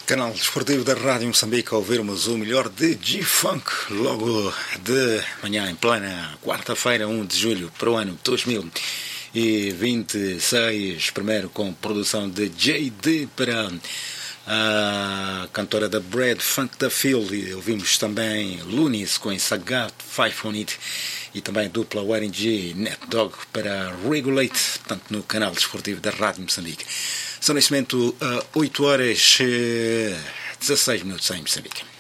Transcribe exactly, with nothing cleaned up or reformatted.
Canal desportivo da Rádio Moçambique, a ouvirmos o melhor de G-Funk logo de manhã, em plena quarta-feira, um de julho, para o ano dois mil e vinte e seis, primeiro com produção de J D para a cantora da Bread Funk da Phil, e ouvimos também Lunis com Sagat Five on It e também dupla W R G Net Dog para Regulate, portanto no canal desportivo da Rádio Moçambique. São neste momento uh, oito horas e dezasseis minutos em Moçambique.